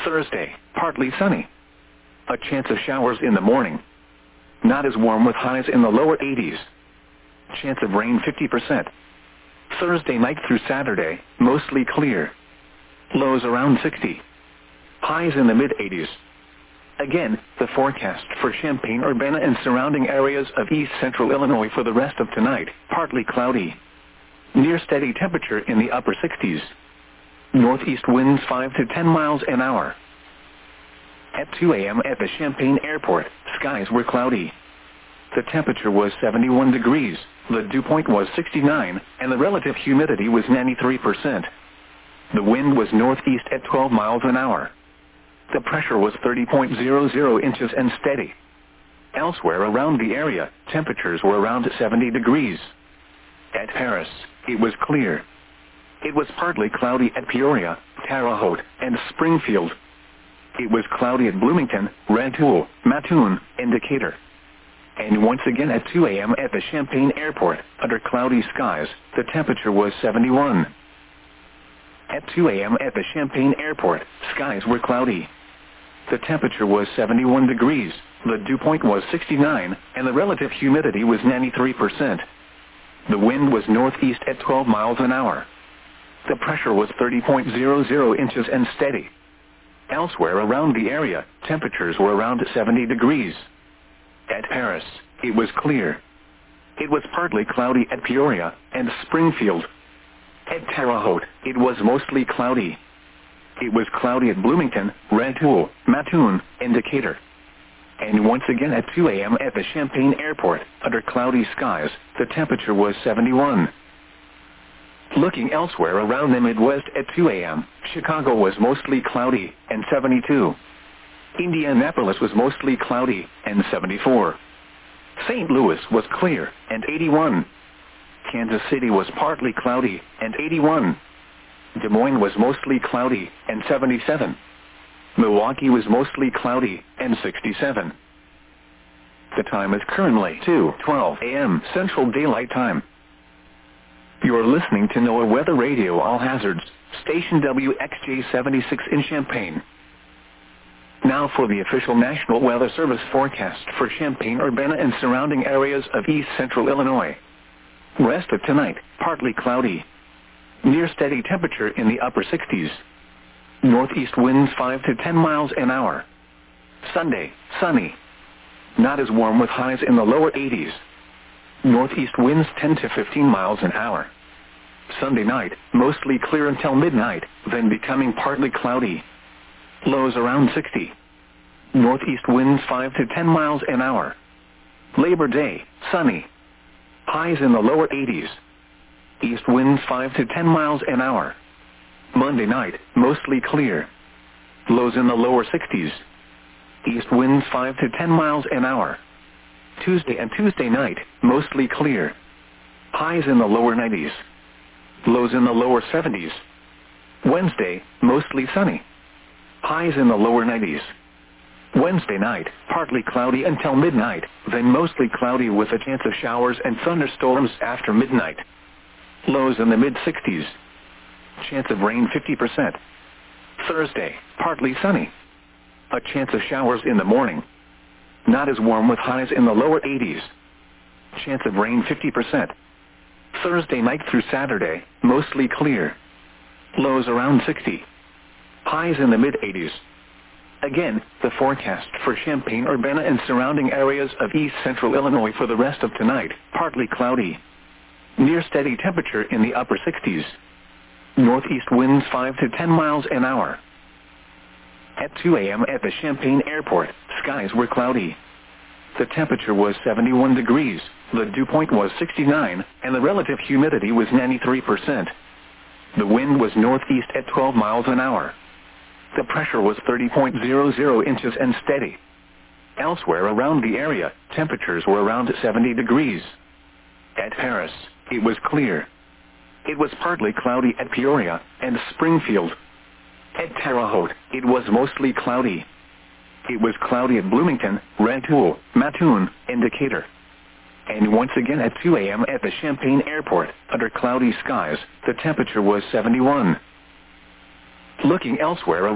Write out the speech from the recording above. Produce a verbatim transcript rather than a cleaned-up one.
Thursday, partly sunny. A chance of showers in the morning. Not as warm with highs in the lower eighties. Chance of rain fifty percent. Thursday night through Saturday, mostly clear. Lows around sixty. Highs in the mid eighties. Again, the forecast for Champaign-Urbana and surrounding areas of east central Illinois for the rest of tonight, partly cloudy. Near steady temperature in the upper sixties. Northeast winds five to ten miles an hour. At two a m at the Champaign Airport, skies were cloudy. The temperature was seventy-one degrees, the dew point was sixty-nine, and the relative humidity was ninety-three percent. The wind was northeast at twelve miles an hour. The pressure was thirty point zero zero inches and steady. Elsewhere around the area, temperatures were around seventy degrees. At Paris, it was clear. It was partly cloudy at Peoria, Terre Haute, and Springfield. It was cloudy at Bloomington, Rantoul, Mattoon, and Decatur. And once again at two a m at the Champaign Airport, under cloudy skies, the temperature was seventy-one. At two a m at the Champaign Airport, skies were cloudy. The temperature was seventy-one degrees, the dew point was sixty-nine, and the relative humidity was ninety-three percent. The wind was northeast at twelve miles an hour. The pressure was thirty point zero zero inches and steady. Elsewhere around the area, temperatures were around seventy degrees. At Paris, it was clear. It was partly cloudy at Peoria and Springfield. At Terre Haute, it was mostly cloudy. It was cloudy at Bloomington, Rantoul, Mattoon, and Decatur. And once again at two a m at the Champaign Airport, under cloudy skies, the temperature was seventy-one. Looking elsewhere around the Midwest at two a m, Chicago was mostly cloudy and seventy-two. Indianapolis was mostly cloudy and seventy-four. Saint Louis was clear and eighty-one. Kansas City was partly cloudy and eighty-one. Des Moines was mostly cloudy and seventy-seven. Milwaukee was mostly cloudy and sixty-seven. The time is currently two twelve a m Central Daylight Time. You're listening to NOAA Weather Radio All Hazards, station W X J seventy-six in Champaign. Now for the official National Weather Service forecast for Champaign-Urbana and surrounding areas of east central Illinois. Rest of tonight, partly cloudy. Near steady temperature in the upper sixties. Northeast winds five to ten miles an hour. Sunday, sunny. Not as warm with highs in the lower eighties. Northeast winds ten to fifteen miles an hour. Sunday night, mostly clear until midnight, then becoming partly cloudy. Lows around sixty. Northeast winds five to ten miles an hour. Labor Day, sunny. Highs in the lower eighties. East winds five to ten miles an hour. Monday night, mostly clear. Lows in the lower sixties. East winds five to ten miles an hour. Tuesday and Tuesday night, mostly clear. Highs in the lower nineties. Lows in the lower seventies. Wednesday, mostly sunny. Highs in the lower nineties. Wednesday night, partly cloudy until midnight, then mostly cloudy with a chance of showers and thunderstorms after midnight. Lows in the mid-sixties. Chance of rain fifty percent. Thursday, partly sunny. A chance of showers in the morning. Not as warm with highs in the lower eighties. Chance of rain fifty percent. Thursday night through Saturday, mostly clear. Lows around sixty. Highs in the mid-eighties. Again, the forecast for Champaign-Urbana and surrounding areas of east central Illinois for the rest of tonight, partly cloudy. Near steady temperature in the upper sixties. Northeast winds five to ten miles an hour. At two a m at the Champaign Airport, skies were cloudy. The temperature was seventy-one degrees, the dew point was sixty-nine, and the relative humidity was ninety-three percent. The wind was northeast at twelve miles an hour. The pressure was thirty point zero zero inches and steady. Elsewhere around the area, temperatures were around seventy degrees. At Paris, it was clear. It was partly cloudy at Peoria and Springfield. At Terre Haute, it was mostly cloudy. It was cloudy at Bloomington, Rantoul, Mattoon, and Decatur. And once again at two a m at the Champaign Airport, under cloudy skies, the temperature was seventy-one. Looking elsewhere